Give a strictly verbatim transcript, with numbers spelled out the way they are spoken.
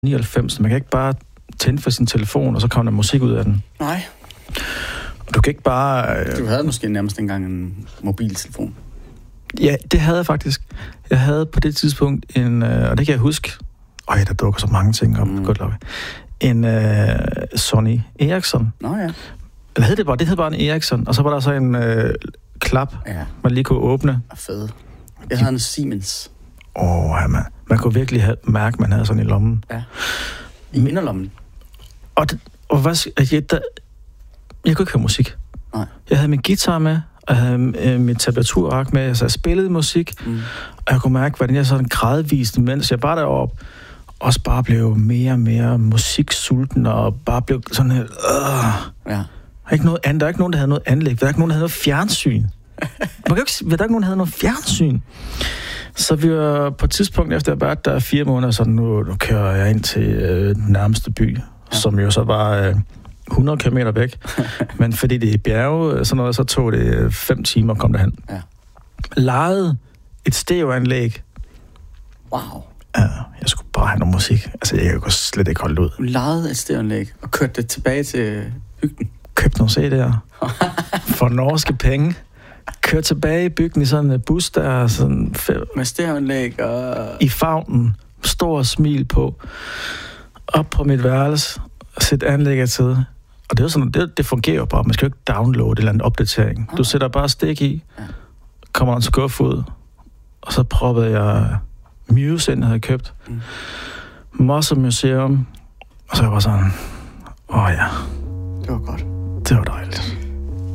nioghalvfems. Man kan ikke bare tænde for sin telefon, og så kommer der musik ud af den. Nej. Og du kan ikke bare... Øh... Du havde måske nærmest engang en mobiltelefon. Ja, det havde jeg faktisk. Jeg havde på det tidspunkt en... Øh, og det kan jeg huske. Øj, der dukker så mange ting op. Mm. Godt lov. En øh, Sony Ericsson. Nå ja. Eller hed det bare? Det hed bare en Ericsson. Og så var der så en øh, klap, ja. Man lige kunne åbne. Fed. Jeg havde en Siemens. Åh, ja, man. Man kunne virkelig have, mærke, at man havde sådan i lommen. Ja. I inderlommen. Og, det, og hvad... Jeg, der, jeg kunne ikke høre musik. Nej. Jeg havde min guitar med, og jeg havde øh, mit tablaturark med, så jeg spillede musik, mm. og jeg kunne mærke, hvordan jeg sådan gradvist, mens jeg var deroppe, også bare blev mere og mere musiksulten, og bare blev sådan her, øh. Ja. Ikke noget andet. Der er ikke nogen, der havde noget anlæg. Der er ikke nogen, der havde noget fjernsyn. Man kan ikke, der er ikke nogen, der havde noget fjernsyn. Så vi var på et tidspunkt, efter jeg har været der fire måneder, så nu, nu kører jeg ind til øh, den nærmeste by, ja. Som jo så var øh, hundrede kilometer væk. Men fordi det er bjerge, sådan noget, så tog det fem timer at komme derhen. Ja. Lejede et stereoanlæg. Wow. Ja, jeg skulle bare have noget musik. Altså, jeg kunne slet ikke holde det ud. Du lejede et stereoanlæg og kørte det tilbage til bygden? Købte nogle C D'er for norske penge. Kørte tilbage i bygden i sådan en bus, der sådan... Med stereoanlæg og... I favnen. Stor smil på. Op på mit værelse. Sæt anlægget til. Og det, er sådan, det, det fungerer jo bare. Man skal jo ikke downloade en eller anden opdatering. Du sætter bare stik i. Kommer en skuff ud. Og så proppede jeg Muse ind, jeg havde købt. Mm. Mosse Museum. Og så var jeg bare sådan... Åh ja. Det var godt. Det var dejligt.